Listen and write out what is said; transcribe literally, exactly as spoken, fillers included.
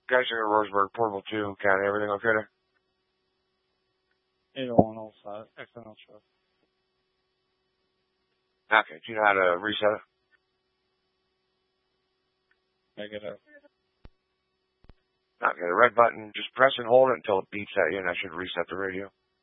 Geisinger, Roseburg, Portable two, County, everything okay there? eight oh one, all set. X N L truck. Okay, do you know how to reset it? Negative. Okay, the red button, just press and hold it until it beeps at you, and that should reset the radio.